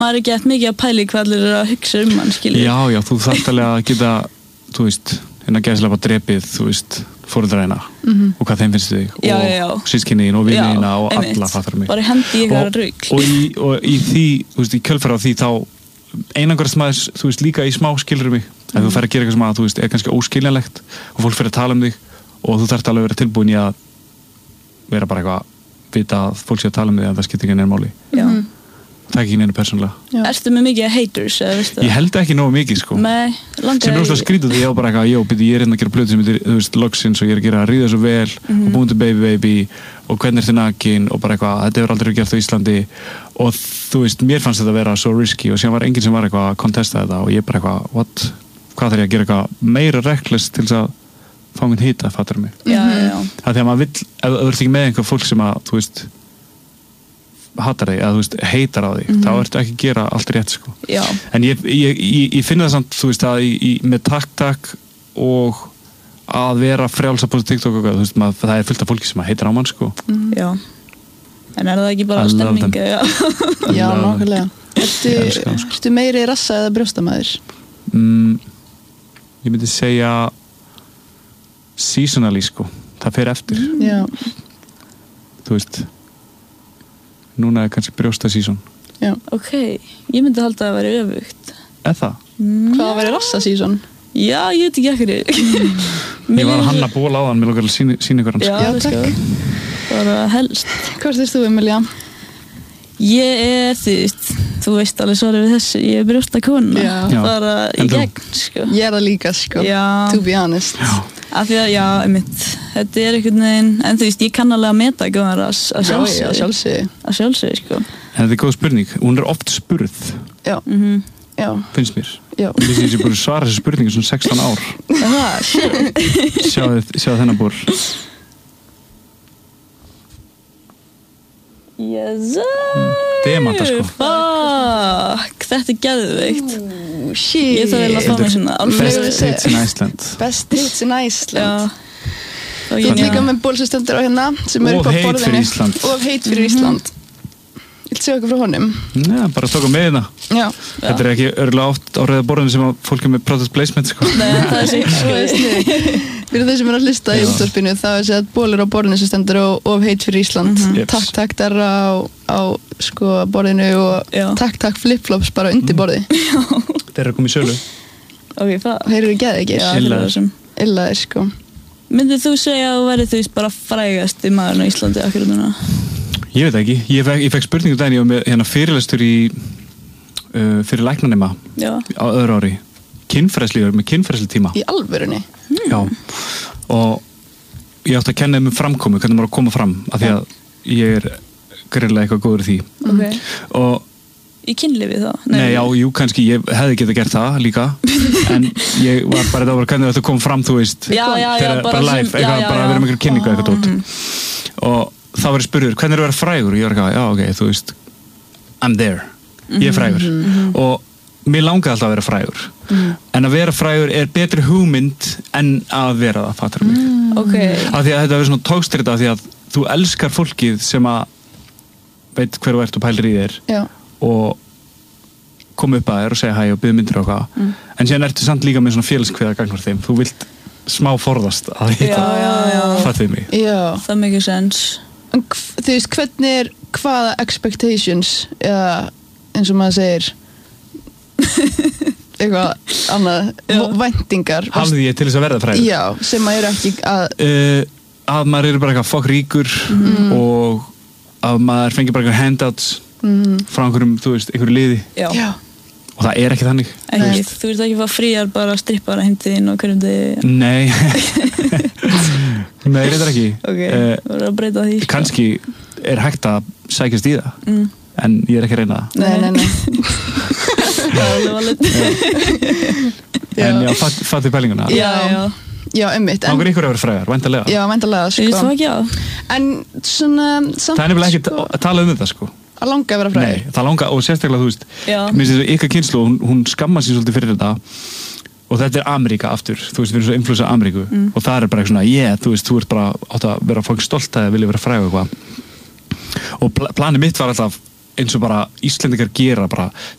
maður er ekki eftir mikið að pæli hvað allir eru að hugsa mann, skilur. Já, þú þarft alveg að geta, þú veist, innan gæðslega bara drepið, þú veist, fóreldræna og hvað þeim finnst þig og systkiniðin og viniðina og alla, fattar mig. Bara hendi ykkur rugl. Og í því, þú veist, í kjölfara á því þá einangrast maður, þú veist, líka í smá skilur mig, að þú fer að gera eitthvað sem að, þú veist, er kannski óskiljanlegt og fólk fer að tala þig og þú þarft alveg að vera tilbúin í að vera bara eitthvað, vita að fólk sé að tala þig en það skiptir ekki neina máli. Já. Það er ekki neina persónulega. Ertu með mikið haters, eða veistu það? Ég held ekki nógu mikið, sko. Nei, sem er skrítið því ég á bara eitthvað, ég er að gera plötu sem heitir, þú veist, Logsins og ég er að gera Ríða svo vel og Búin til Baby og Hvernig ertu nakin og bara eitthvað, þetta hefur aldrei verið gert á Íslandi og þú veist, mér fannst þetta að vera svo risky og síðan var enginn sem var eitthvað að contesta þetta og ég bara eitthvað, hvað þarf ég að gera eitthvað meira reckless til þess að fá minn hita, fattar mig. Já. Það þegar maður vill, ef þú ert ekki með einhver fólk sem að, þú veist, hatar þig, eða þú veist, heitar á þig þá ertu ekki að gera allt rétt, sko. Já. En ég finna það samt, þú veist, að með takk og að vera frjáls að posta TikTok og þú veist, það er fullt af fólki sem heitar á mann, sko. Já. En er það ekki bara stemning? Já, nákvæmlega. Ertu meiri rassa eða brjóstamæður? Ég myndi segja seasonally, sko. Það fer eftir. Já. Þú veist, núna er kannski brjósta season. Já. Ok, ég myndi halda að það væri öfugt. Það? Hvað væri rassa season? Já, ég veit ekki ekkur. Ég var að hanna ból á þann, mér lókar að sína ykkur hans. Já, takk. Bara helst. Hvort erst þú, Emilia? Ég þú veist alveg svarið við þessu, ég er brjósta kona. Bara í gegn, sko. Ég er það líka, sko. Já. To be honest. Já. Af því að, þetta er einhvern veginn, en þú veist, ég kann alveg að meta ekki að sjálfsögðu, sko. En þetta er góð spurning, hún er oft spurð. Já. Já. Finnst mér. Já. Ég búið að svara þessu spurningu svona 16 ár. Sjáðu þennan búr. Yes. Demanta, sko. Fuck, þetta er geðveikt. Shit. Ég þarf að fá mig svona. Best hits in Iceland. Best hits in Iceland. Já. Þú ert líka með ból sem stendur á hérna sem er upp á borðinu. Og heit fyrir Ísland. Og heit fyrir Ísland. Ég vil sjá eitthvað frá honum. Já, bara tóka með hérna. Já. Þetta er ekki örgulega oft á rauða borðinu sem að fólk er með product placement, sko. Nei, það er sér. Fyrir þeir sem er að hlusta í útvarpinu þá er að bólur á borðinu sem stendur og heit fyrir Ísland. Takk darra á sko borðinu og takk flip-flops bara undir borði. Þeir eru að koma í sölu. Ok, það. Þeir eru geðveikir. Illaðir, sko. Myndið þú segja að þú verið þú veist bara frægast í maðurinn á Íslandi akkurat núna? Ég veit ekki. Ég fekk spurningu daginn, ég var með hérna fyrirlestur fyrir læknanema á öðru ári. Kynfræðslíður með kynfræðslutíma. Í alvörunni? Já. Og ég átti að kenna þeim framkomu, hvernig maður að koma fram, af því að ég er greinilega eitthvað góður í því. Okay. Og í kynlífi þá? Nei, kannski, ég hefði getað gert það líka, en ég var bara þetta hvernig þetta kom fram, þú veist, bara live, bara að vera með einhverju kynningu eitthvað dót. Og þá var ég spurður, hvernig er að vera frægur? Og ég var eitthvað, já, ok, þú veist, I'm there, ég er frægur. Og mér langaði alltaf að vera frægur. En að vera frægur er betri hugmynd en að vera það, fattar mig. Okay. Af því að þetta verður svona tókstrita, af því að þú elskar fólkið sem að veit hver þú ert og pælir í þér. Já. Og koma upp að þér og segja hæ og biðja myndir og hvað. En síðan ertu samt líka með svona félagskveða gagnvart þeim. Þú vilt smá forðast að hitta. Fattuðu mig. Já. Það make sense. En þú veist, hvernig er hvaða expectations eða eins og maður segir eitthvað annað væntingar hafði ég til þess að verða frægur? Já, sem maður er ekki að maður er bara eitthvað fokk ríkur og að maður fengi bara eitthvað handouts frá einhverjum, þú veist, einhverju liði. Já. Og það er ekki þannig. Ekki, þú ert ekki að fá fríar bara að strippa bara heimtiðinn og hverjum þið. Nei. Nei, reyndar ekki. Ok, þú verður að breyta því. Kannski er hægt að sækjast í það, en ég er ekki að reyna það. Nei. Það er alveg valið. En já, fattu pælinguna. Já, einmitt. Langar ykkur að vera frægar, væntanlega. Já, væntanlega, sko. Ég svo ekki á. En svona samt. Það er nefnilega ekki að tala um þetta, sko. Að langa að vera frægur. Nei, það langa, og sérstaklega, þú veist, mér finnst þetta ykkar kynslóð, hún skammar sér svolítið fyrir þetta. Og þetta er Ameríka aftur, þú veist, við erum svo influensa Ameríku og það er bara eitthvað svona, þú veist, þú ert bara átt að vera fólk stolt að vilja vera fræg og eitthvað. Og planið mitt var alltaf, eins og bara Íslendingar gera bara